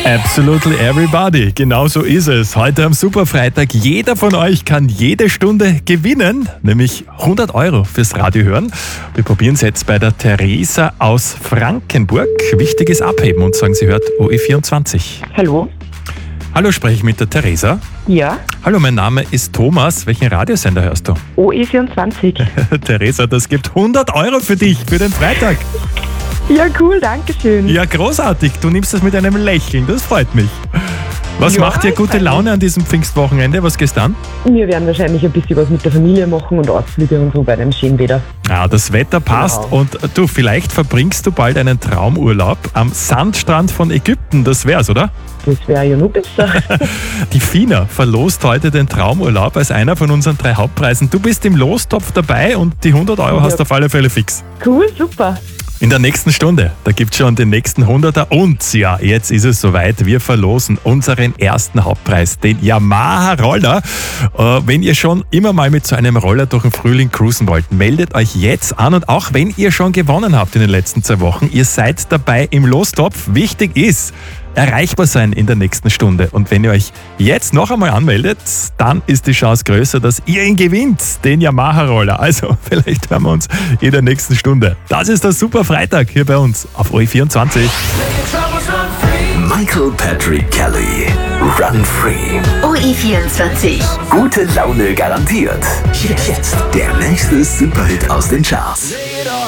Absolutely everybody, genau so ist es. Heute am Superfreitag, jeder von euch kann jede Stunde gewinnen, nämlich 100 Euro fürs Radio hören. Wir probieren es jetzt bei der Theresa aus Frankenburg. Wichtig ist abheben und sagen, sie hört OE24. Hallo? Hallo, spreche ich mit der Theresa? Ja, Hallo, mein Name ist Thomas. Welchen Radiosender hörst du? OE24. Theresa, das gibt 100 Euro für dich, für den Freitag. Ja, cool, danke schön. Ja, großartig. Du nimmst das mit einem Lächeln, das freut mich. Was Ja, macht dir gute freilich. Laune an diesem Pfingstwochenende? Was gehst du an? Wir werden wahrscheinlich ein bisschen was mit der Familie machen und Ausflüge und so bei dem schönen Wetter. Ja, das Wetter passt Genau. und du, vielleicht verbringst du bald einen Traumurlaub am Sandstrand von Ägypten. Das wär's, oder? Das wäre ja noch besser. Die FINA verlost heute den Traumurlaub als einer von unseren 3 Hauptpreisen. Du bist im Lostopf dabei und die 100 Euro hast du auf alle Fälle fix. Cool, super. In der nächsten Stunde, da gibt's schon den nächsten 100er und ja, jetzt ist es soweit, wir verlosen unseren ersten Hauptpreis, den Yamaha Roller. Wenn ihr schon immer mal mit so einem Roller durch den Frühling cruisen wollt, meldet euch jetzt an und auch wenn ihr schon gewonnen habt in den letzten 2 Wochen, ihr seid dabei im Lostopf. Wichtig ist, erreichbar sein in der nächsten Stunde. Und wenn ihr euch jetzt noch einmal anmeldet, dann ist die Chance größer, dass ihr ihn gewinnt, den Yamaha-Roller. Also vielleicht hören wir uns in der nächsten Stunde. Das ist der Super Freitag hier bei uns auf OE24. Michael Patrick Kelly. Run Free. OE24. Gute Laune garantiert. Jetzt der nächste Superhit aus den Charts.